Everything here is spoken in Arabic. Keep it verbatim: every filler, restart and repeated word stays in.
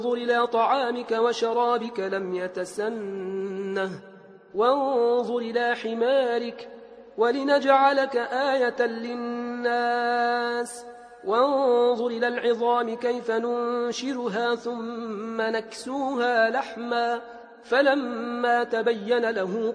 انظر إلى طعامك وشرابك لم يتسنه وانظر إلى حمارك ولنجعلك آية للناس وانظر إلى العظام كيف ننشرها ثم نكسوها لحما فلما تبين له